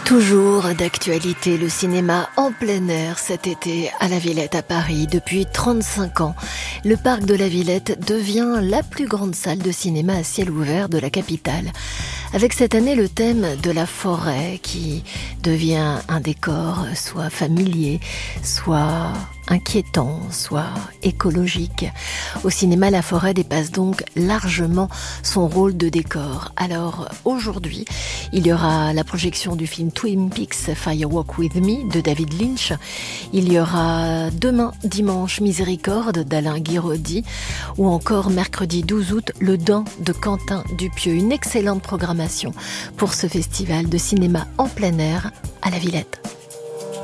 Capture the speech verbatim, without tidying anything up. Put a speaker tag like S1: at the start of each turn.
S1: Toujours d'actualité, le cinéma en plein air cet été à la Villette à Paris. Depuis trente-cinq ans, le parc de la Villette devient la plus grande salle de cinéma à ciel ouvert de la capitale. Avec cette année le thème de la forêt qui devient un décor soit familier, soit inquiétant, soit écologique. Au cinéma, la forêt dépasse donc largement son rôle de décor. Alors aujourd'hui, il y aura la projection du film Twin Peaks Fire Walk With Me de David Lynch. Il y aura demain, dimanche, Miséricorde d'Alain Guiraudy, ou encore mercredi douze août, Le Dain de Quentin Dupieux. Une excellente programmation pour ce festival de cinéma en plein air à la Villette.